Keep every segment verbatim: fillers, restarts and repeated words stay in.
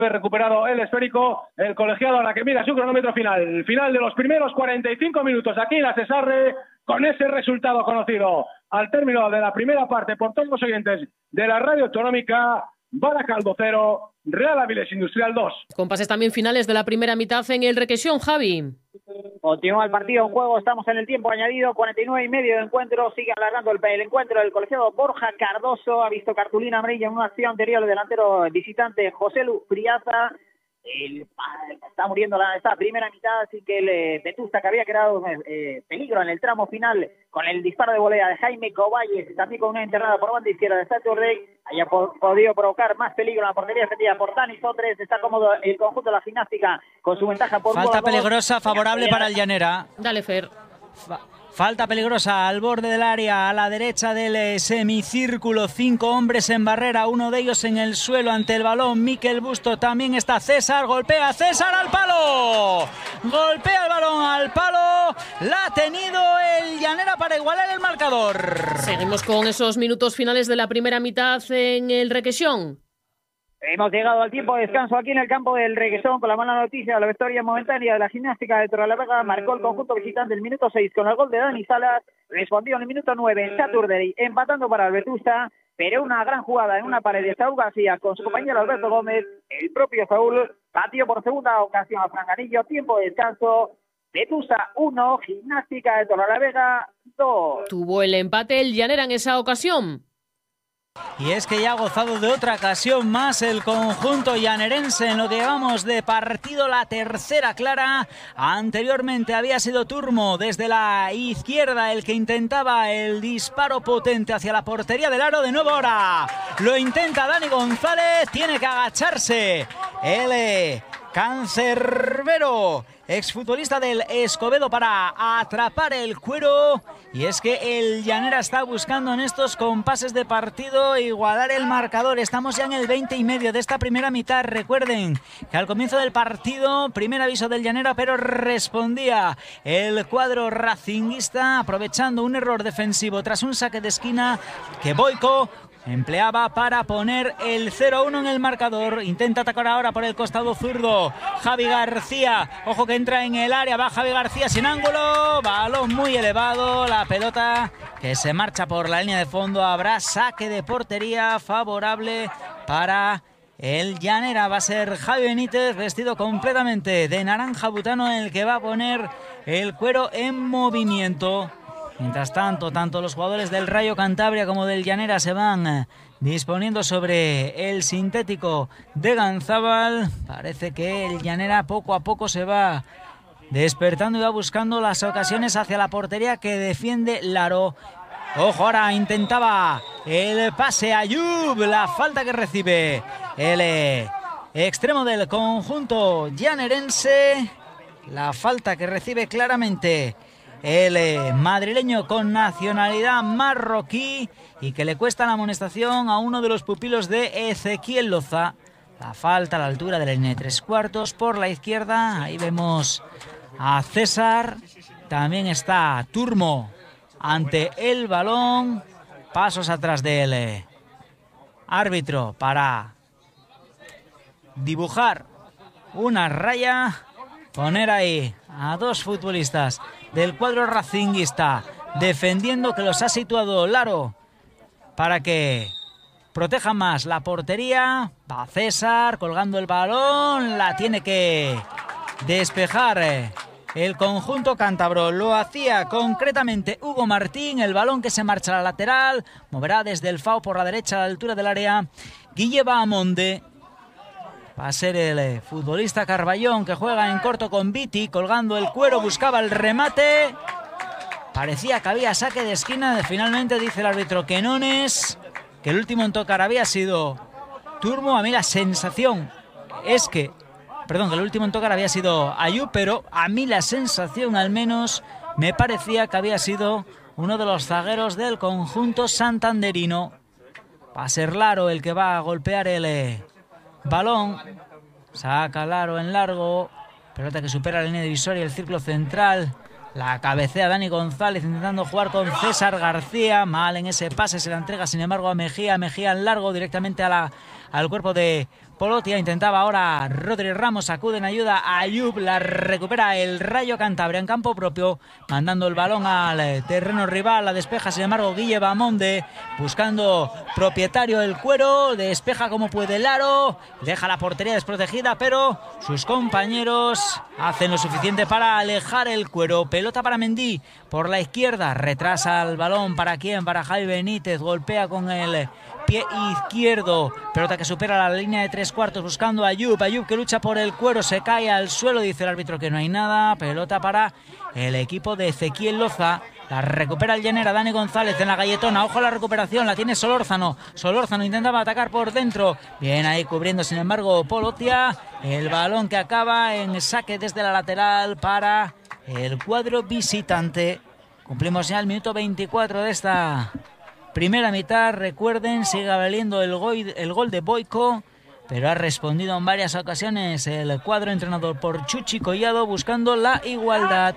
recuperado el esférico, el colegiado a la que mira su cronómetro final, final de los primeros cuarenta y cinco minutos aquí en la Cesarre, con ese resultado conocido al término de la primera parte por todos los oyentes de la radio autonómica. Baracaldo cero, Real Avilés Industrial dos. Compases también finales de la primera mitad en el Requesión, Javi. Continúa el partido en juego, estamos en el tiempo añadido, cuarenta y nueve y medio de encuentro, sigue alargando el, el encuentro del colegiado Borja Cardoso, ha visto cartulina amarilla en una acción anterior, el delantero visitante José Lu Friaza. El, está muriendo la esta primera mitad, así que el eh, Vetusta, que había creado eh, peligro en el tramo final con el disparo de volea de Jaime Coballes, también con una enterrada por banda izquierda de Saturday, haya po podido provocar más peligro en la portería defendida por Dani Sotres. Está cómodo el conjunto de la gimnástica con su ventaja por falta peligrosa, favorable para el Llanera. Dale, Fer. Fa Falta peligrosa al borde del área, a la derecha del semicírculo. Cinco hombres en barrera, uno de ellos en el suelo ante el balón. Miquel Busto, también está César, golpea César al palo. Golpea el balón al palo. La ha tenido el Llanera para igualar el marcador. Seguimos con esos minutos finales de la primera mitad en el Requesión. Hemos llegado al tiempo de descanso aquí en el campo del Requesón con la mala noticia, la victoria momentánea de la gimnástica de Torrelavega. Marcó el conjunto visitante el minuto seis con el gol de Dani Salas, respondió en el minuto nueve en Saturday, empatando para el Vetusta, pero una gran jugada en una pared de Saúl García con su compañero Alberto Gómez. El propio Saúl batió por segunda ocasión a Franganillo. Tiempo de descanso, Vetusta uno, gimnástica de Torrelavega dos. Tuvo el empate el Llanera en esa ocasión. Y es que ya ha gozado de otra ocasión más el conjunto llanerense en lo que llevamos de partido, la tercera clara. Anteriormente había sido Turmo desde la izquierda el que intentaba el disparo potente hacia la portería del aro. De nuevo ahora lo intenta Dani González, tiene que agacharse el cancerbero, exfutbolista del Escobedo, para atrapar el cuero. Y es que el Llanera está buscando en estos compases de partido igualar el marcador. Estamos ya en el veinte y medio de esta primera mitad. Recuerden que al comienzo del partido, primer aviso del Llanera, pero respondía el cuadro racinguista aprovechando un error defensivo tras un saque de esquina que Boico empleaba para poner el cero a uno en el marcador. Intenta atacar ahora por el costado zurdo Javi García, ojo que entra en el área, va Javi García sin ángulo, balón muy elevado, la pelota que se marcha por la línea de fondo. Habrá saque de portería favorable para el Llanera. Va a ser Javi Benítez, vestido completamente de naranja butano, el que va a poner el cuero en movimiento. Mientras tanto, tanto los jugadores del Rayo Cantabria como del Llanera se van disponiendo sobre el sintético de Ganzábal. Parece que el Llanera poco a poco se va despertando y va buscando las ocasiones hacia la portería que defiende Laro. Ojo, ahora intentaba el pase a Ayub, la falta que recibe el extremo del conjunto llanerense. La falta que recibe claramente el eh, madrileño con nacionalidad marroquí y que le cuesta la amonestación a uno de los pupilos de Ezequiel Loza. La falta a la altura de la línea de tres cuartos por la izquierda. Ahí vemos a César. También está Turmo ante el balón. Pasos atrás del eh, árbitro para dibujar una raya. Poner ahí a dos futbolistas del cuadro racinguista defendiendo, que los ha situado Laro para que proteja más la portería. Va César colgando el balón, la tiene que despejar el conjunto cántabro. Lo hacía concretamente Hugo Martín, el balón que se marcha a la lateral, moverá desde el F A U por la derecha a la altura del área Guille Bahamonde. Va a ser el futbolista Carballón que juega en corto con Viti, colgando el cuero, buscaba el remate. Parecía que había saque de esquina. Finalmente dice el árbitro que no es, que el último en tocar había sido Turmo. A mí la sensación es que, perdón, que el último en tocar había sido Ayub, pero a mí la sensación al menos me parecía que había sido uno de los zagueros del conjunto santanderino. Va a ser Laro el que va a golpear el balón, saca Laro en largo, pelota que supera la línea divisoria y el círculo central. La cabecea Dani González intentando jugar con César García, mal en ese pase, se la entrega sin embargo a Mejía, Mejía en largo directamente a la al cuerpo de Polotia. Intentaba ahora Rodri Ramos, acude en ayuda a Ayub, la recupera el Rayo Cantabria en campo propio, mandando el balón al terreno rival, la despeja sin embargo Guille Bamonde, buscando propietario del Cuero, despeja como puede el aro, deja la portería desprotegida, pero sus compañeros hacen lo suficiente para alejar el Cuero. Pelota para Mendy por la izquierda, retrasa el balón para quién, para Javi Benítez, golpea con el pie izquierdo, pelota que supera la línea de tres cuartos buscando a Ayub, Ayub que lucha por el Cuero, se cae al suelo, dice el árbitro que no hay nada, pelota para el equipo de Ezequiel Loza, la recupera el Llanera, Dani González en la galletona, ojo a la recuperación, la tiene Solórzano, Solórzano intentaba atacar por dentro, bien ahí cubriendo sin embargo Polotia, el balón que acaba en saque desde la lateral para el cuadro visitante. Cumplimos ya el minuto veinticuatro de esta primera mitad, recuerden, sigue valiendo el gol, el gol de Boico, pero ha respondido en varias ocasiones el cuadro entrenado por Chuchi Collado buscando la igualdad.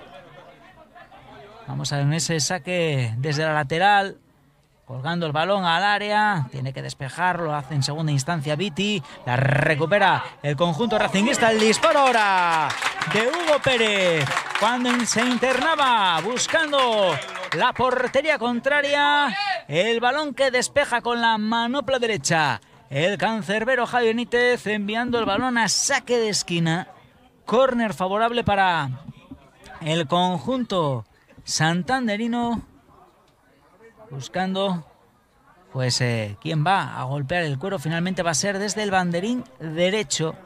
Vamos a ver ese saque desde la lateral, colgando el balón al área, tiene que despejarlo, hace en segunda instancia Viti, la recupera el conjunto racinguista, el disparo ahora de Hugo Pérez, cuando se internaba buscando la portería contraria, el balón que despeja con la manopla derecha, el cancerbero Javi Benítez enviando el balón a saque de esquina, córner favorable para el conjunto santanderino, buscando pues eh, quién va a golpear el Cuero. Finalmente va a ser desde el banderín derecho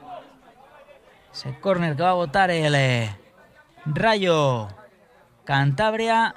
ese córner que va a botar el eh, Rayo Cantabria.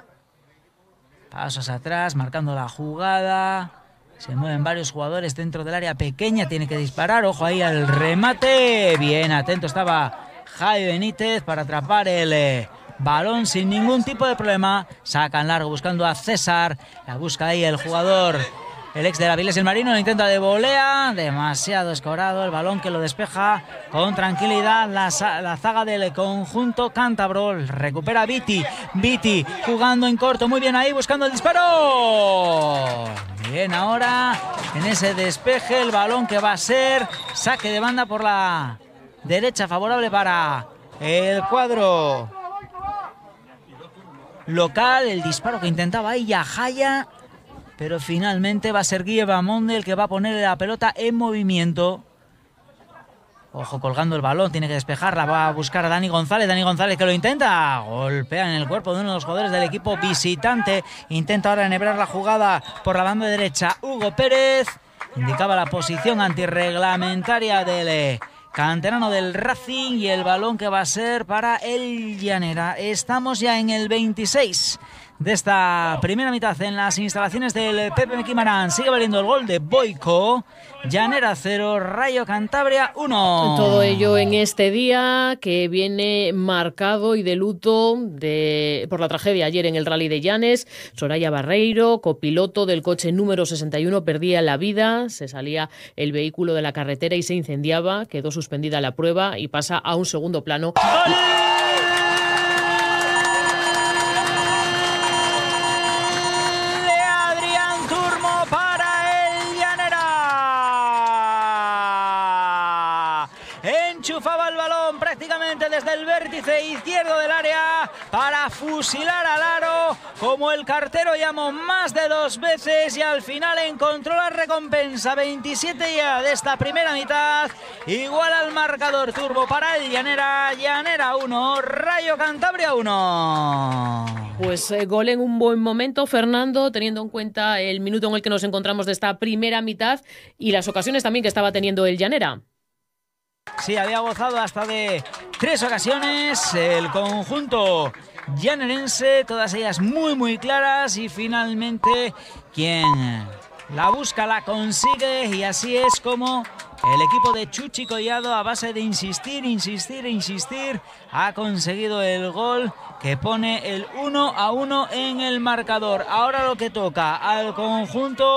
Pasos atrás, marcando la jugada, se mueven varios jugadores dentro del área pequeña, tiene que disparar, ojo ahí al remate, bien atento estaba Javi Benítez para atrapar el eh, balón sin ningún tipo de problema, sacan largo buscando a César, la busca ahí el jugador, el ex de la Vilés el Marino, lo intenta de volea, demasiado escorado, el balón que lo despeja con tranquilidad la, la zaga del conjunto cántabro, recupera Viti, Viti jugando en corto, muy bien ahí buscando el disparo, bien ahora en ese despeje el balón que va a ser saque de banda por la derecha favorable para el cuadro local, el disparo que intentaba ahí Yahaya, pero finalmente va a ser Guille Bamonde el que va a poner la pelota en movimiento. Ojo colgando el balón, tiene que despejarla, va a buscar a Dani González, Dani González que lo intenta, golpea en el cuerpo de uno de los jugadores del equipo visitante, intenta ahora enhebrar la jugada por la banda derecha Hugo Pérez, indicaba la posición antirreglamentaria del canterano del Racing y el balón que va a ser para el Llanera. Estamos ya en el veintiséis de esta primera mitad en las instalaciones del Pepe Mequimarán. Sigue valiendo el gol de Boico. Llanera cero, Rayo Cantabria uno. Todo ello en este día que viene marcado y de luto de, por la tragedia ayer en el Rally de Llanes. Soraya Barreiro, copiloto del coche número sesenta y uno, perdía la vida. Se salía el vehículo de la carretera y se incendiaba. Quedó suspendida la prueba y pasa a un segundo plano. ¡Gol! Enchufaba el balón prácticamente desde el vértice izquierdo del área para fusilar al aro, como el cartero llamó más de dos veces, y al final encontró la recompensa. Veintisiete ya de esta primera mitad, igual al marcador. Turbo para el Llanera, Llanera uno, Rayo Cantabria uno. Pues eh, gol en un buen momento, Fernando, teniendo en cuenta el minuto en el que nos encontramos de esta primera mitad y las ocasiones también que estaba teniendo el Llanera. Sí, había gozado hasta de tres ocasiones el conjunto llanerense, todas ellas muy muy claras, y finalmente quien la busca la consigue, y así es como el equipo de Chuchi Collado, a base de insistir, insistir, insistir, ha conseguido el gol que pone el uno a uno en el marcador. Ahora lo que toca al conjunto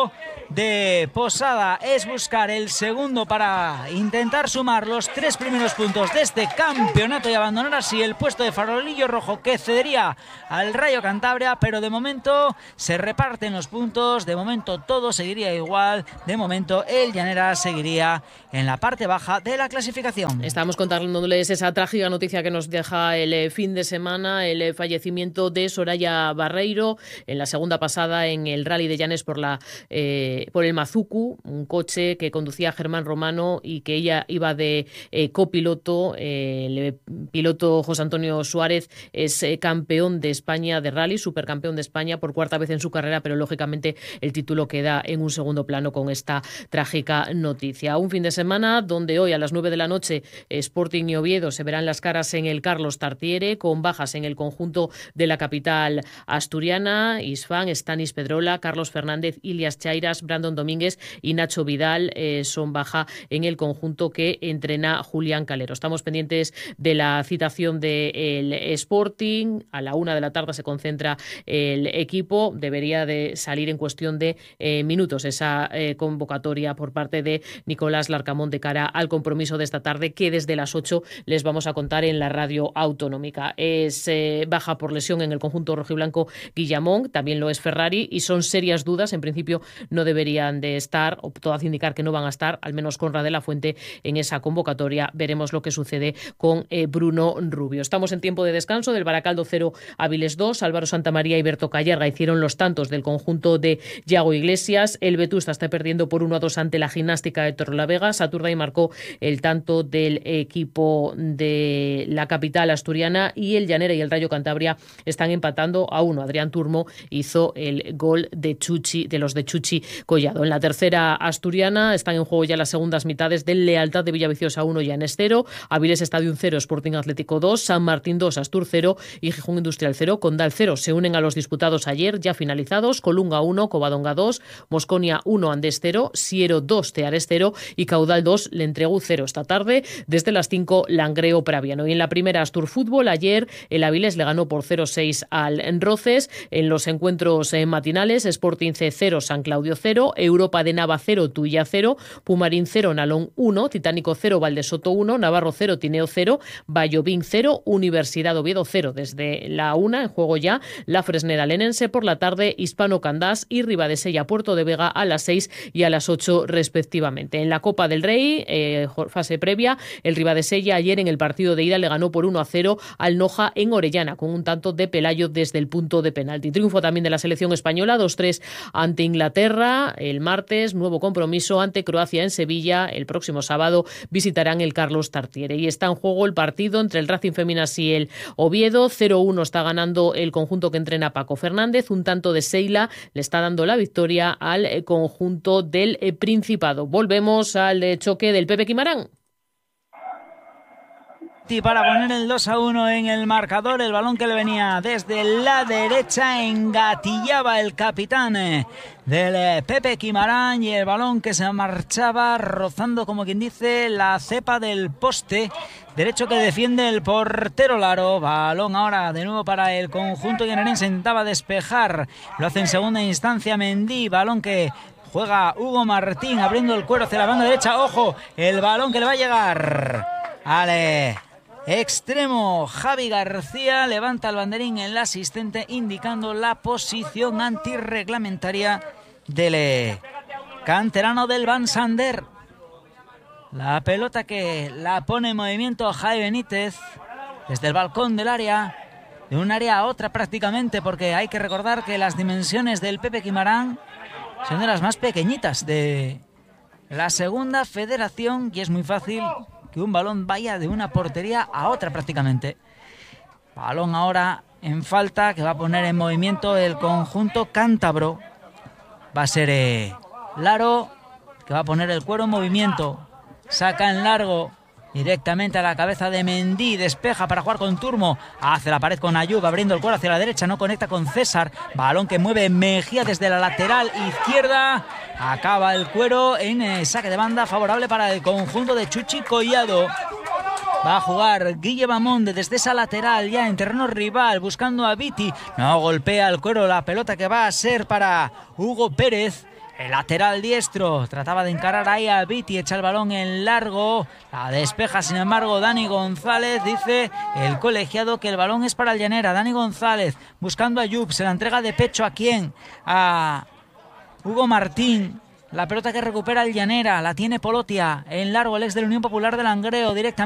de Posada es buscar el segundo para intentar sumar los tres primeros puntos de este campeonato y abandonar así el puesto de farolillo rojo que cedería al Rayo Cantabria, pero de momento se reparten los puntos, de momento todo seguiría igual, de momento el Llanera seguiría en la parte baja de la clasificación. Estamos contándoles esa trágica noticia que nos deja el fin de semana, el fallecimiento de Soraya Barreiro en la segunda pasada en el Rally de Llanes por la eh, por el Mazucu, un coche que conducía Germán Romano y que ella iba de eh, copiloto. Eh, el piloto José Antonio Suárez es eh, campeón de España de rally, supercampeón de España por cuarta vez en su carrera, pero lógicamente el título queda en un segundo plano con esta trágica noticia. Un fin de semana donde hoy a las nueve de la noche Sporting y Oviedo se verán las caras en el Carlos Tartiere, con bajas en el conjunto de la capital asturiana. Isfán, Stanis Pedrola, Carlos Fernández, Ilias Chairas, Brandon Domínguez y Nacho Vidal eh, son baja en el conjunto que entrena Julián Calero. Estamos pendientes de la citación del Sporting. A la una de la tarde se concentra el equipo. Debería de salir en cuestión de eh, minutos esa eh, convocatoria por parte de Nicolás Larcamón de cara al compromiso de esta tarde, que desde las ocho les vamos a contar en la radio autonómica. Es eh, baja por lesión en el conjunto rojiblanco Guillamón, también lo es Ferrari, y son serias dudas. En principio no deberían de estar, o todo hace indicar que no van a estar, al menos Conrad de la Fuente en esa convocatoria. Veremos lo que sucede con eh, Bruno Rubio. Estamos en tiempo de descanso del Baracaldo cero, Áviles dos. Álvaro Santamaría y Berto Callarga hicieron los tantos del conjunto de Yago Iglesias. El Vetusta está perdiendo por uno a dos ante la Gimnástica de Torrelavega. Saturday marcó el tanto del equipo de la capital asturiana y el Llanera y el Rayo Cantabria están empatando a uno. Adrián Turmo hizo el gol de Chuchi, de los de Chuchi Collado. En la tercera asturiana están en juego ya las segundas mitades del Lealtad de Villaviciosa uno, Llanes cero, Avilés Estadio cero, Sporting Atlético dos, San Martín dos, Astur cero y Gijón Industrial cero, Condal cero. Se unen a los disputados ayer, ya finalizados, Colunga uno, Covadonga dos, Mosconia uno, Andés cero, Siero dos, Teares cero y Caudal dos, Lentregu cero. Esta tarde, desde las cinco, Langreo Praviano. Y en la primera Astur Fútbol, ayer el Avilés le ganó por cero seis al Roces. En los encuentros eh, matinales, Sporting C cero, San Claudio cero, Europa de Nava cero, Tuilla cero, Pumarín cero, Nalón uno, Titánico cero, Valdesoto uno, Navarro cero, Tineo cero, Bayobín cero, Universidad Oviedo cero. Desde la una, en juego ya, la Fresneda Lenense. Por la tarde, Hispano Candás y Ribadesella Puerto de Vega a las seis y a las ocho respectivamente. En la Copa del Rey, eh, fase previa, el Ribadesella ayer en el partido de ida le ganó por uno a cero al Noja en Orellana, con un tanto de Pelayo desde el punto de penalti. Triunfo también de la selección española, dos tres ante Inglaterra. El martes, nuevo compromiso ante Croacia en Sevilla. El próximo sábado visitarán el Carlos Tartiere. Y está en juego el partido entre el Racing Feminas y el Oviedo. cero uno está ganando el conjunto que entrena Paco Fernández. Un tanto de Seila le está dando la victoria al conjunto del Principado. Volvemos al choque del Pepe Quimarán. Para poner el dos a uno en el marcador, el balón que le venía desde la derecha engatillaba el capitán del Pepe Quimarán y el balón que se marchaba rozando, como quien dice, la cepa del poste derecho que defiende el portero Laro. Balón ahora de nuevo para el conjunto llanerense, intentaba despejar, lo hace en segunda instancia Mendy, balón que juega Hugo Martín abriendo el cuero hacia la banda derecha. Ojo, el balón que le va a llegar Ale extremo. Javi García levanta el banderín en el asistente indicando la posición antirreglamentaria del canterano del Van Sander. La pelota que la pone en movimiento Javi Benítez desde el balcón del área, de un área a otra prácticamente, porque hay que recordar que las dimensiones del Pepe Quimarán son de las más pequeñitas de la segunda federación y es muy fácil que un balón vaya de una portería a otra prácticamente. Balón ahora en falta que va a poner en movimiento el conjunto cántabro. Va a ser eh, Laro que va a poner el cuero en movimiento. Saca en largo directamente a la cabeza de Mendy, despeja para jugar con Turmo, hace la pared con Ayub, abriendo el cuero hacia la derecha, no conecta con César, balón que mueve Mejía desde la lateral izquierda, acaba el cuero en eh, saque de banda favorable para el conjunto de Chuchi Collado. Va a jugar Guille Bamonde desde esa lateral ya en terreno rival, buscando a Viti, no golpea el cuero, la pelota que va a ser para Hugo Pérez, El lateral diestro trataba de encarar ahí a Viti, echa el balón en largo, la despeja sin embargo Dani González. Dice el colegiado que el balón es para el Llanera. Dani González buscando a Yup, se la entrega de pecho a quién, a Hugo Martín. La pelota que recupera el Llanera, la tiene Polotia en largo, el ex de la Unión Popular de Langreo, directamente